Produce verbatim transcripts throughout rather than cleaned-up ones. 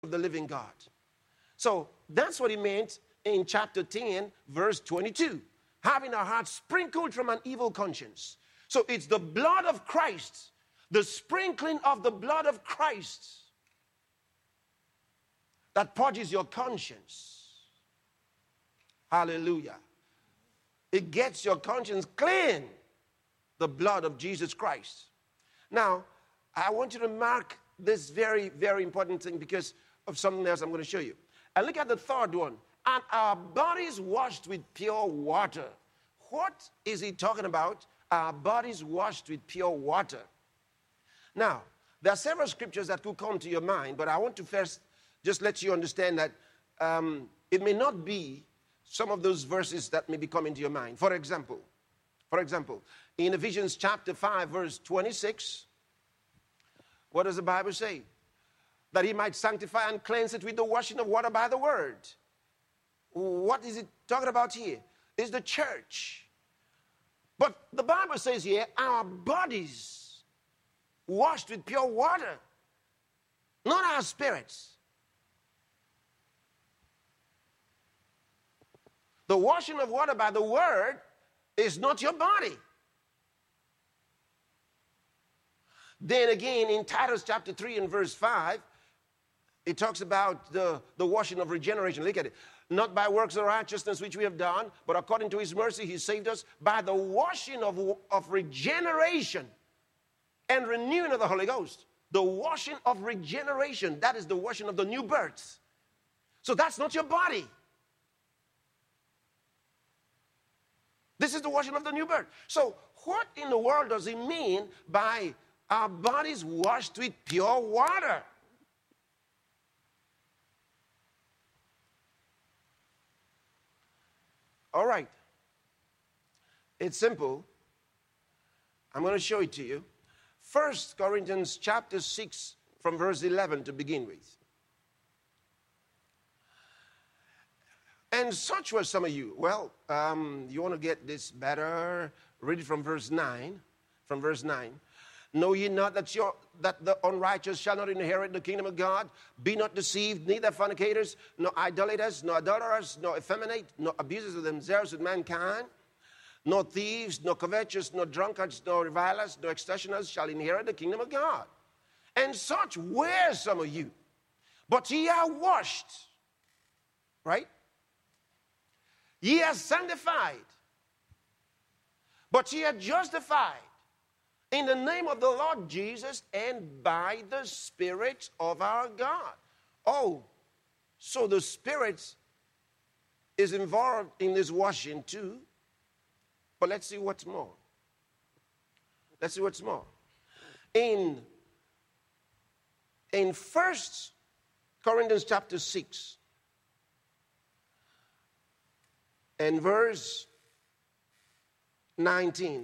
of the living God. So that's what he meant in chapter ten, verse twenty-two. Having our hearts sprinkled from an evil conscience. So it's the blood of Christ, the sprinkling of the blood of Christ that purges your conscience. Hallelujah. It gets your conscience clean. The blood of Jesus Christ. Now, I want you to mark this very, very important thing because of something else I'm going to show you. And look at the third one. And our bodies washed with pure water. What is he talking about? Our bodies washed with pure water. Now, there are several scriptures that could come to your mind, but I want to first just let you understand that um, it may not be some of those verses that may be coming to your mind. For example, for example, in Ephesians chapter five, verse twenty-six, what does the Bible say? That he might sanctify and cleanse it with the washing of water by the word. What is it talking about here? It's the church. But the Bible says here, our bodies washed with pure water, not our spirits. The washing of water by the word is not your body. Then again, in Titus chapter three and verse five, it talks about the, the washing of regeneration. Look at it. Not by works of righteousness which we have done, but according to his mercy he saved us by the washing of, of regeneration and renewing of the Holy Ghost. The washing of regeneration, that is the washing of the new birth. So that's not your body. This is the washing of the new birth. So what in the world does he mean by our bodies washed with pure water? All right. It's simple. I'm going to show it to you. First Corinthians chapter six from verse eleven to begin with. And such were some of you. Well, um, you want to get this better? Read it from verse nine. From verse nine. Know ye not that, your, that the unrighteous shall not inherit the kingdom of God? Be not deceived, neither fornicators, nor idolaters, nor adulterers, nor effeminate, nor abusers of themselves with mankind, nor thieves, nor covetous, nor drunkards, nor revilers, nor extortioners shall inherit the kingdom of God. And such were some of you. But ye are washed, right? Ye are sanctified, but ye are justified in the name of the Lord Jesus and by the Spirit of our God. Oh, so the Spirit is involved in this washing too. But let's see what's more. Let's see what's more. In, in First Corinthians chapter six and verse nineteen,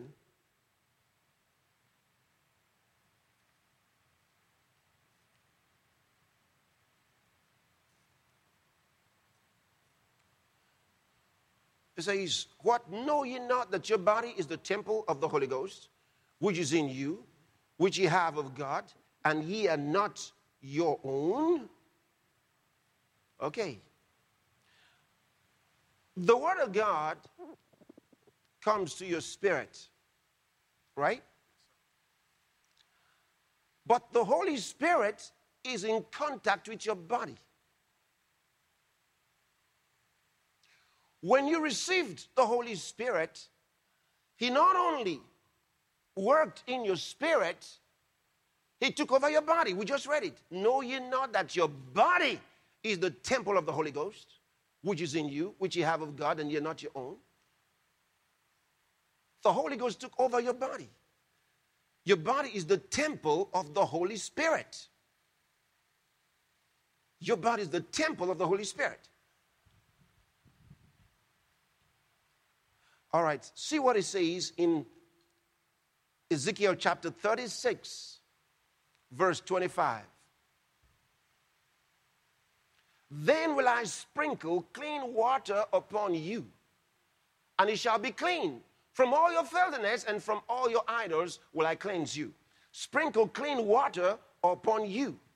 it says, what, know ye not that your body is the temple of the Holy Ghost, which is in you, which ye have of God, and ye are not your own? Okay. The word of God comes to your spirit, right? But the Holy Spirit is in contact with your body. When you received the Holy Spirit, he not only worked in your spirit, he took over your body. We just read it. Know ye not that your body is the temple of the Holy Ghost, which is in you, which you have of God, and you're not your own? The Holy Ghost took over your body. Your body is the temple of the Holy Spirit. Your body is the temple of the Holy Spirit. All right, see what it says in Ezekiel chapter thirty-six, verse twenty-five. Then will I sprinkle clean water upon you, and it shall be clean. From all your filthiness and from all your idols will I cleanse you. Sprinkle clean water upon you.